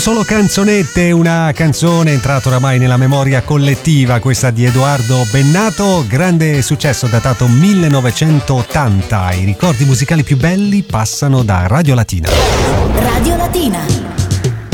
Solo canzonette, una canzone entrata oramai nella memoria collettiva, questa di Edoardo Bennato, grande successo datato 1980. I ricordi musicali più belli passano da Radio Latina. Radio Latina.